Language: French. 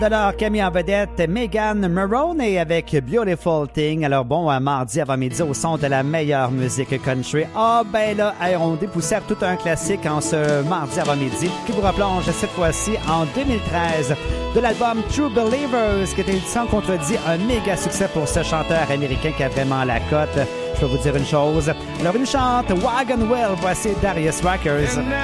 Alors, Camille en vedette, Megan Maroney avec Beautiful Thing. Alors bon, mardi avant-midi au son de la meilleure musique country. Ah ben là, on dépoussière tout un classique en ce mardi avant-midi qui vous replonge cette fois-ci en 2013 de l'album True Believers qui était sans contredit un méga succès pour ce chanteur américain qui a vraiment la cote. Je peux vous dire une chose. Alors, il chante Wagon Wheel. Voici Darius Ruckers.